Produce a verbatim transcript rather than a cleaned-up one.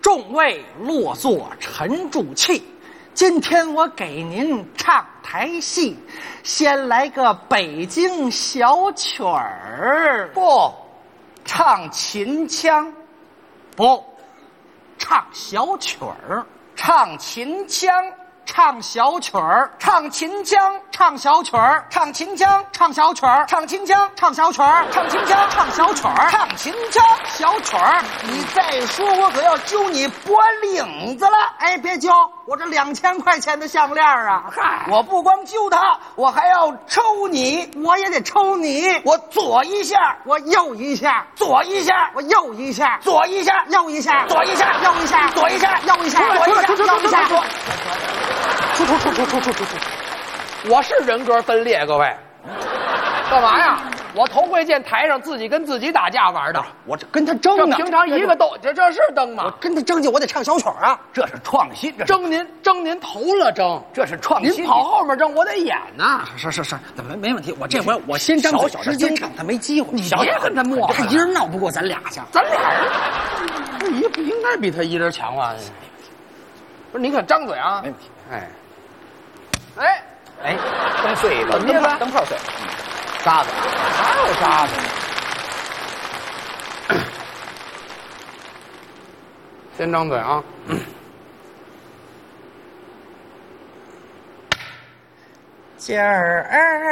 众位落座沉住气。今天我给您唱台戏，先来个北京小曲儿。 不，唱秦腔。 不，唱小曲儿。 唱秦腔。 唱小曲儿， 唱秦腔， 唱小曲儿， 唱秦腔， 唱小曲儿， 唱秦腔， 唱小曲儿， 唱秦腔， 唱小曲儿， 唱秦腔， 小曲儿。 你再说，我可要揪你脖领子了！ 哎，别揪，我这两千块钱的项链啊！ 嗨，我不光揪它，我还要抽你， 我也得抽你。 我左一下， 我右一下， 左一下， 我右一下， 左一下， 右一下， 左一下， 右一下， 左一下， 右一下， 左一下， 右一下。 出出出出出出出出！我是人格分裂，各位，干嘛呀？我头回见台上自己跟自己打架玩的， 我这跟他争呢。 这平常一个斗，这这是争吗？ 我跟他争去，我得唱小曲儿啊。 这是创新，这争您争您头了争， 这是创新。 您跑后面争，我得演呐。 是是是，没没问题。我这回我先张嘴，直接唱，他没机会。 你别跟他磨， 他一人闹不过咱俩去。 咱俩人，不一不应该比他一人强啊？不是，你可张嘴啊！ 没问题。 哎。哎哎，灯碎了， 怎么意思？ 灯泡碎，渣子， 哪有渣子？先张嘴啊！ 今儿